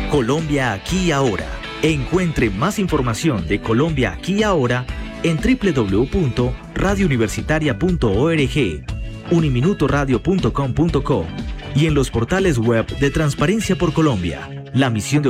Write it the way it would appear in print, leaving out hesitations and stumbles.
Colombia aquí y ahora. Encuentre más información de Colombia aquí y ahora en www.radiouniversitaria.org, uniminutoradio.com.co y en los portales web de Transparencia por Colombia. La misión de